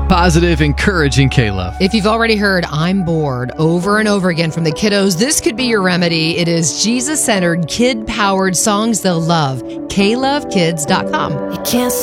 positive, encouraging K-Love. If you've already heard I'm bored over and over again from the kiddos, this could be your remedy. It is Jesus-centered, kid-powered songs they'll love. KLoveKids.com. You can't